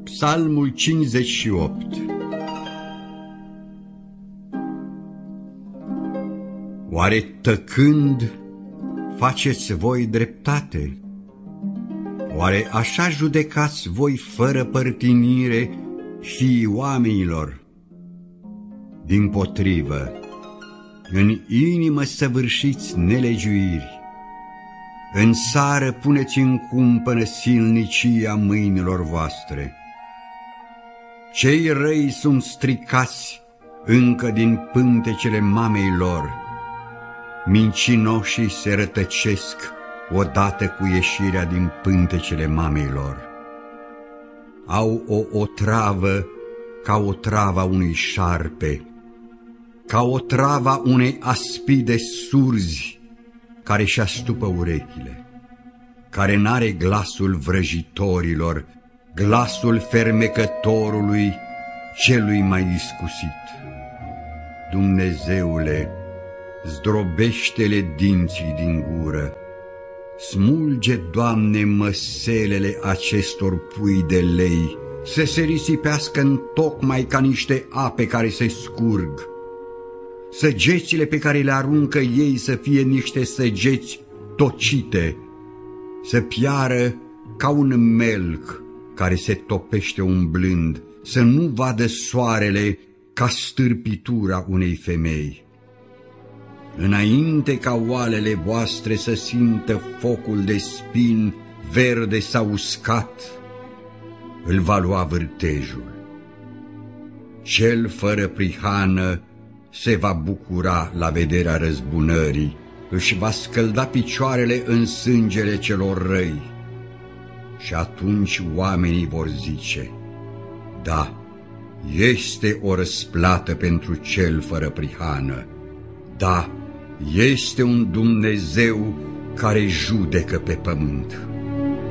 Psalmul 58. Oare tăcând faceți voi dreptate? Oare așa judecați voi fără părtinire fiii oamenilor? Dimpotrivă, în inimă săvârșiți nelegiuiri, în țară puneți în cumpănă silnicia mâinilor voastre. Cei răi sunt stricați încă din pântecele mamei lor, mincinoșii se rătăcesc odată cu ieșirea din pântecele mamei lor. Au o otravă ca otrava unui șarpe, ca otrava unei aspide surzi care și astupă urechile, care n-are glasul vrăjitorilor, glasul fermecătorului celui mai iscusit. Dumnezeule, zdrobește-le dinții din gură, smulge, Doamne, măselele acestor pui de lei, să se risipească întocmai ca niște ape care se scurg, săgețile pe care le aruncă ei să fie niște săgeți tocite, să piară ca un melc care se topește umblând, să nu vadă soarele ca stârpitura unei femei. Înainte ca oalele voastre să simtă focul de spin verde sau uscat, îl va lua vârtejul. Cel fără prihană se va bucura la vederea răzbunării, își va scălda picioarele în sângele celor răi. Și atunci oamenii vor zice: da, este o răsplată pentru cel fără prihană, da, este un Dumnezeu care judecă pe pământ.